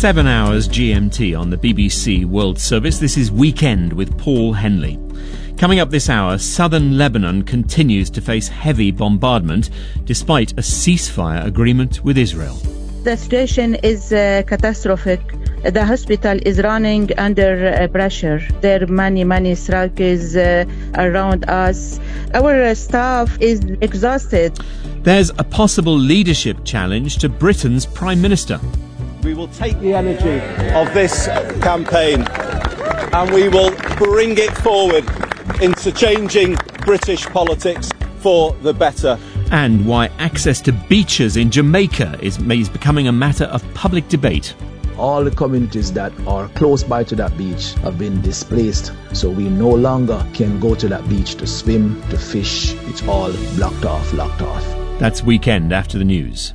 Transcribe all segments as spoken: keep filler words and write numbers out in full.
Seven hours G M T on the B B C World Service. This is Weekend with Paul Henley. Coming up this hour, southern Lebanon continues to face heavy bombardment despite a ceasefire agreement with Israel. The situation is uh, catastrophic. The hospital is running under uh, pressure. There are many, many strikers uh, around us. Our uh, staff is exhausted. There's a possible leadership challenge to Britain's Prime Minister. We will take the energy of this campaign and we will bring it forward into changing British politics for the better. And why access to beaches in Jamaica is, is becoming a matter of public debate. All the communities that are close by to that beach have been displaced, so we no longer can go to that beach to swim, to fish. It's all blocked off, locked off. That's Weekend after the news.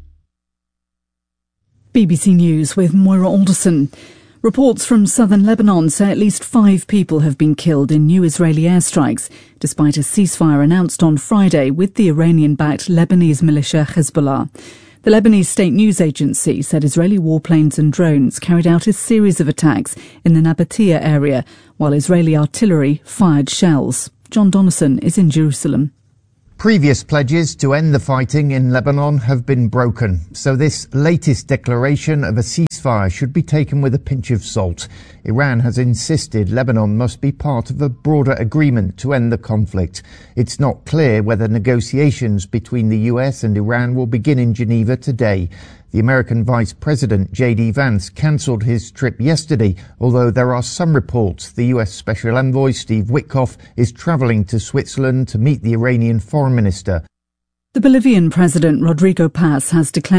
B B C News with Moira Alderson. Reports from southern Lebanon say at least five people have been killed in new Israeli airstrikes, despite a ceasefire announced on Friday with the Iranian-backed Lebanese militia Hezbollah. The Lebanese state news agency said Israeli warplanes and drones carried out a series of attacks in the Nabatea area, while Israeli artillery fired shells. John Donnison is in Jerusalem. Previous pledges to end the fighting in Lebanon have been broken, so this latest declaration of a ceasefire should be taken with a pinch of salt. Iran has insisted Lebanon must be part of a broader agreement to end the conflict. It's not clear whether negotiations between the U S and Iran will begin in Geneva today. The American Vice President J D Vance cancelled his trip yesterday, although there are some reports the U S Special Envoy Steve Witkoff is travelling to Switzerland to meet the Iranian Foreign Minister. The Bolivian President Rodrigo Paz has declared